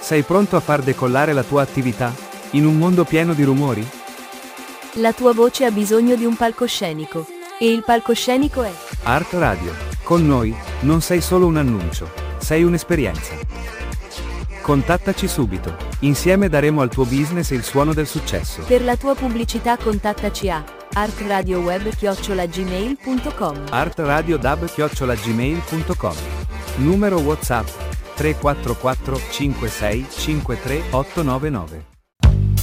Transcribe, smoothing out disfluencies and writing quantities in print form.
Sei pronto a far decollare la tua attività? In un mondo pieno di rumori? La tua voce ha bisogno di un palcoscenico. E il palcoscenico è Art Radio. Con noi, non sei solo un annuncio, sei un'esperienza. Contattaci subito. Insieme daremo al tuo business il suono del successo. Per la tua pubblicità contattaci a artradioweb@gmail.com. artradiodab@gmail.com. Numero WhatsApp 344 56 53 899.